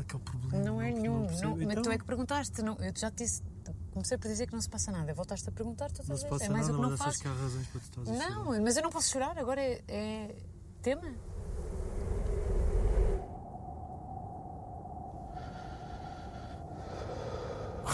Qual é que é o problema? Não é nenhum. percebo. Mas Então, tu é que perguntaste. Não, eu já te disse. Comecei por dizer que não se passa nada. Voltaste a perguntar todas não as se vezes. passa É mais nada, o que não mas achas faço. que há razões para tu estás a chorar? Não, mas eu não posso chorar. Agora é tema.